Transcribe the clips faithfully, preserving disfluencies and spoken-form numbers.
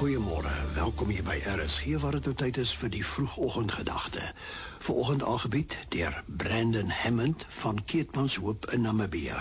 Goeiemôre, welkom hier by R S G waar dit nou tyd is vir die vroegoggendgedagte. Vanoggend aangebied deur Brandon Hammond van Keetmanshoop in Namibië.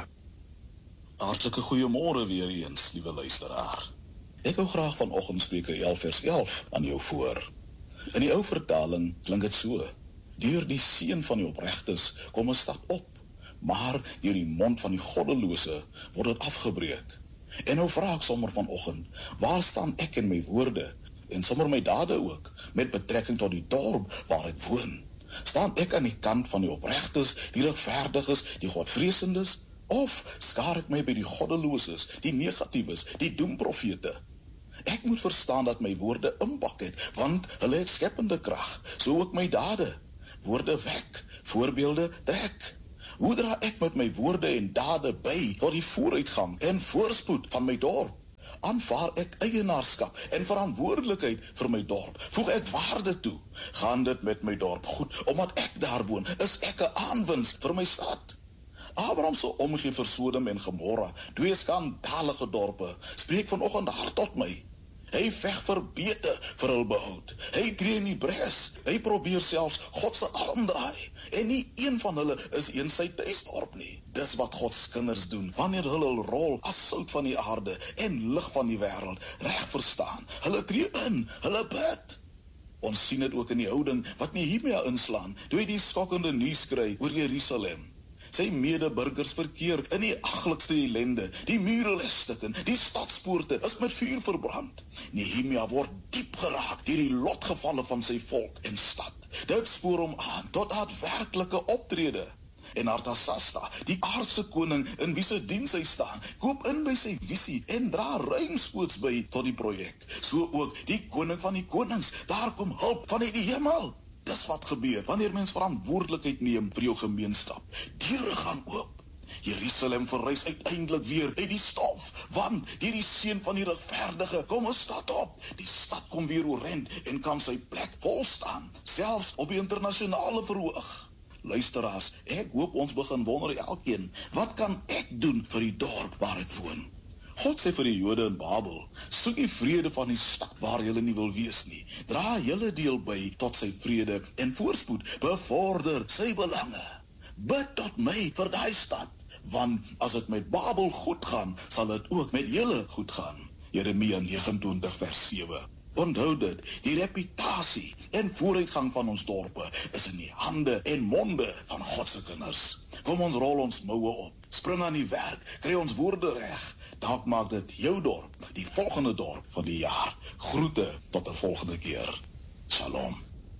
Hartlike goeiemôre weer eens, liewe luisteraar. Ek hou graag vanoggend Spreuke elf vers elf aan jou voor. In die ou vertaling klink dit so: deur die seën van die opregtes kom 'n stad op, maar deur die mond van die goddelose word dit afgebreek. En nou vra ek sommer vanoggend, waar staan ek in my woorde, en sommer my dade ook, met betrekking tot die dorp waar ek woon? Staan ek aan die kant van die opregtes, die regverdiges, die godvreesendes, of skaar ek my by die goddeloses, die negatiewes, die doemprofete? Ek moet verstaan dat my woorde impak het, want hulle het skepende krag, so ook my dade. Woorde wek, voorbeelde trek. Hoe dra ek met my woorde en dade by tot die vooruitgang en voorspoed van my dorp? Aanvaar ek eienaarskap en verantwoordelikheid vir my dorp? Voeg ek waarde toe? Gaan dit met my dorp goed? Omdat ek daar woon, is ek 'n aanwinst vir my stad. Abraham se omgee vir Sodom en Gomorra, twee skandalige dorpe, spreek vanoggend hard tot my. Hy veg verbete vir hul behoud. Hy tree in die bres. Hy probeer selfs God se arm draai. En nie een van hulle is in sy tuisdorp nie. Dis wat God se kinders doen, wanneer hulle hul rol as sout van die aarde en lig van die wêreld reg verstaan. Hulle tree in, hulle bid. Ons sien dit ook in die houding wat Nehemia inslaan, toe hy die skokkende nuus kry oor Jerusalem. Sy medeburgers verkeer in die aglikste ellende, die mure lê stukken, die stadspoorte is met vuur verbrand. Nehemia word diep geraak deur die lotgevalle van sy volk en stad. Dit spoor hom aan tot daadwerklike optrede. En Artasasta, die aardse koning in wie se diens hy staan, koop in by sy visie en dra ruimskoots by tot die projek. So ook die koning van die konings, daar kom hulp vanuit die hemel. Dis wat gebeur wanneer mens verantwoordelikheid neem vir jou gemeenskap. Deure gaan oop. Jerusalem verrys uiteindelik weer uit die stof, want deur die seën van die regverdige kom 'n stad op. Die stad kom weer oorent en kan sy plek vol staan, selfs op die internasionale verhoog. Luisteraars, ek hoop ons begin wonder elkeen, wat kan ek doen vir die dorp waar ek woon? God sê vir die Jode in Babel, soek die vrede van die stad waar julle nie wil wees nie. Dra julle deel by tot sy vrede en voorspoed, bevorder sy belange. Bid tot my vir daai stad, want as dit met Babel goed gaan, sal dit ook met julle goed gaan. Jeremia negenentwintig vers sewe. Onthou dit, die reputasie en vooruitgang van ons dorpe is in die hande en monde van God se kinders. Kom ons rol ons moue op, spring aan die werk, kry ons woorde reg. Dalk maak dit jou dorp, die volgende dorp van die jaar. Groete tot 'n volgende keer. Shalom.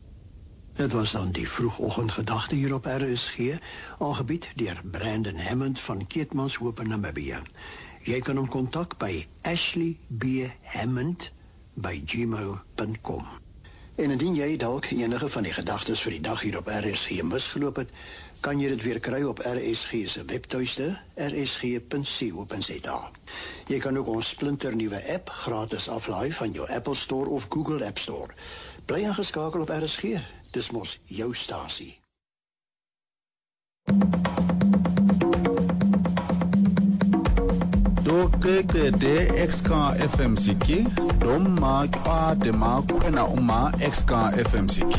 Dit was dan die vroegoggendgedagte hier op R S G, aangebied deur Brandon Hammond van Keetmanshoop in Namibië. Jy kan hom kontak by ashley b hammond by gmail punt com. En indien jy dalk enige van die gedagtes vir die dag hier op R S G misgeloop het, kan jy dit weer kry op R S G se webtuiste, r s g punt co punt z a. Jy kan ook ons splinternuwe app gratis aflaai van jou Apple Store of Google App Store. Bly ingeskakel op R S G, dis mos jou stasie. Do keke de X K F M C K, dom ma pa de ma kwena uma X K F M C K.